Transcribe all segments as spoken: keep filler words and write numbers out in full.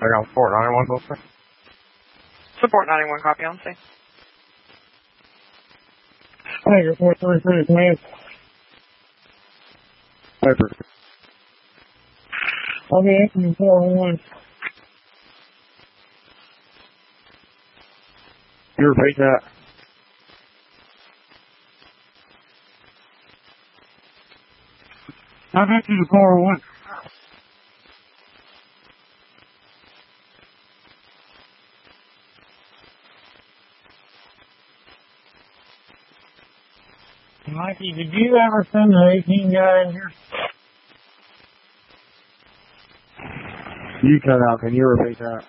They got Support ninety-one, go for Support ninety-one, copy on scene. Tiger four three three, command. Paper. I'll be answering four one one. You repeat that. I'll get you to four one one. Mikey, did you ever send the eighteen guy in here? You cut out. Can you repeat that?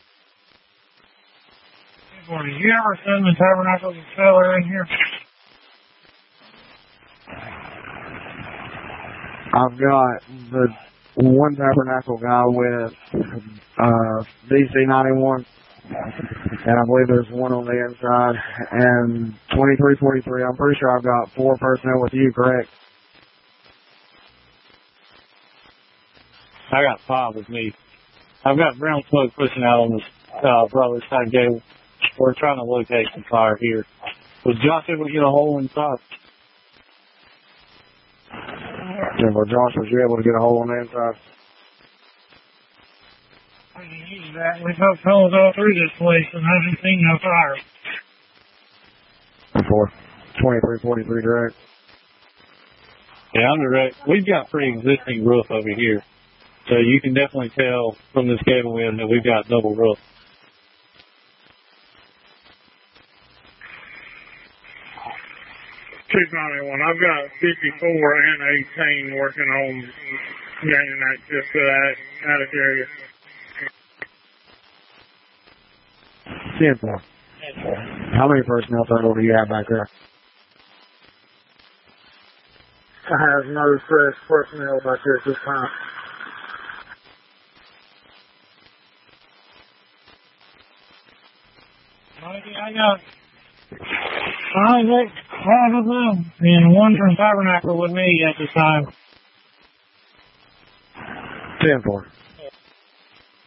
Did you ever send the Tabernacle seller in here? I've got the one Tabernacle guy with uh, D C ninety-one, and I believe there's one on the inside, and twenty-three forty-three. I'm pretty sure I've got four personnel with you, correct? I got five with me. I've got brown smoke pushing out on the uh, brother's side gable. We're trying to locate some fire here. Was Josh able to get a hole inside? Yeah, well, Josh, was you able to get a hole on the inside? I can use that. We've had fellas all through this place and haven't seen no fire. Before. twenty-three forty-three direct. Yeah, I'm direct. We've got pre-existing roof over here. So you can definitely tell from this gable end that we've got double roof. two ninety-one. I've got fifty-four and eighteen working on gaining access to that attic area. ten four. How many personnel total do you have back there? I have no fresh personnel back here at this time. Mikey, I got five, eight, five of them, and one from Tabernacle with me at the time. ten four.